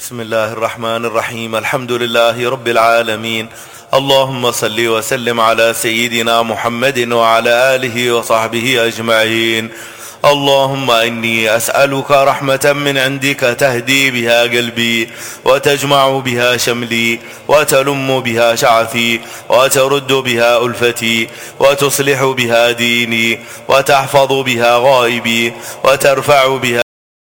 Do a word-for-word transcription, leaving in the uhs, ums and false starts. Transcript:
بسم الله الرحمن الرحيم. الحمد لله رب العالمين. اللهم صل وسلم على سيدنا محمد وعلى آله وصحبه أجمعين. اللهم إني أسألك رحمة من عندك تهدي بها قلبي، وتجمع بها شملي، وتلم بها شعثي، وترد بها ألفتي، وتصلح بها ديني، وتحفظ بها غائبي، وترفع بها